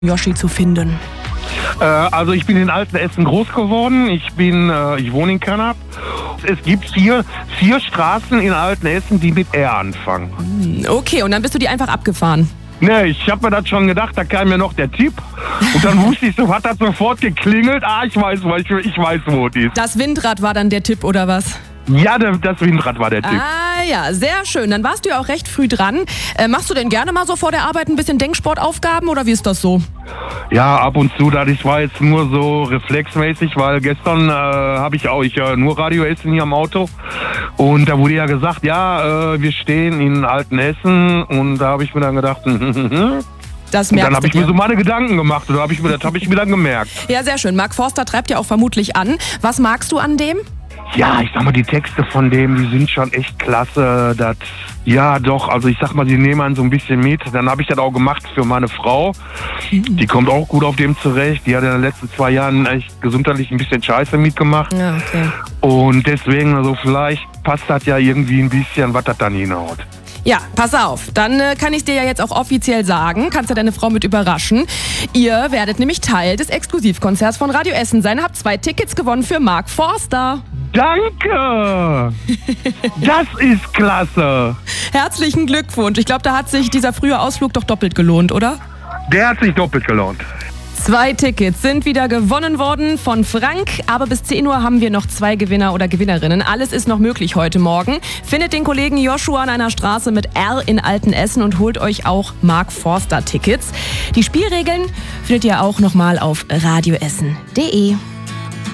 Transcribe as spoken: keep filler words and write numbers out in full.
Yoshi zu finden? Äh, also ich bin in Altenessen groß geworden. Ich bin, äh, ich wohne in Kannab. Es gibt vier, vier Straßen in Altenessen, die mit R anfangen. Okay, und dann bist du die einfach abgefahren? Ne, ich habe mir das schon gedacht, da kam mir noch der Tipp. Und dann wusste ich, so hat das sofort geklingelt. Ah, ich weiß, ich, ich weiß, wo es ist. Das Windrad war dann der Tipp, oder was? Ja, der, das Windrad war der Tipp. Ah ja, sehr schön. Dann warst du ja auch recht früh dran. Äh, machst du denn gerne mal so vor der Arbeit ein bisschen Denksportaufgaben oder wie ist das so? Ja, ab und zu. Das war jetzt nur so reflexmäßig, weil gestern äh, habe ich auch ich, äh, nur Radio Essen hier am Auto. Und da wurde ja gesagt, ja, äh, wir stehen in Altenessen. Und da habe ich mir dann gedacht, Das und dann habe ich dir. mir so meine Gedanken gemacht. Und da hab ich mir, das habe ich mir dann gemerkt. Ja, sehr schön. Mark Forster treibt ja auch vermutlich an. Was magst du an dem? Ja, ich sag mal, die Texte von dem, die sind schon echt klasse. Das, ja, doch, also ich sag mal, die nehmen einen so ein bisschen mit. Dann habe ich das auch gemacht für meine Frau. Die kommt auch gut auf dem zurecht. Die hat in den letzten zwei Jahren echt gesundheitlich ein bisschen Scheiße mitgemacht. Ja, okay. Und deswegen, also vielleicht passt das ja irgendwie ein bisschen, was das dann hinhaut. Ja, pass auf. Dann äh, kann ich dir ja jetzt auch offiziell sagen, kannst ja deine Frau mit überraschen. Ihr werdet nämlich Teil des Exklusivkonzerts von Radio Essen sein. Habt zwei Tickets gewonnen für Mark Forster. Danke! Das ist klasse! Herzlichen Glückwunsch. Ich glaube, da hat sich dieser frühe Ausflug doch doppelt gelohnt, oder? Der hat sich doppelt gelohnt. Zwei Tickets sind wieder gewonnen worden von Frank, aber bis zehn Uhr haben wir noch zwei Gewinner oder Gewinnerinnen. Alles ist noch möglich heute Morgen. Findet den Kollegen Joshua an einer Straße mit R in Altenessen und holt euch auch Mark Forster Tickets. Die Spielregeln findet ihr auch nochmal auf radioessen punkt de.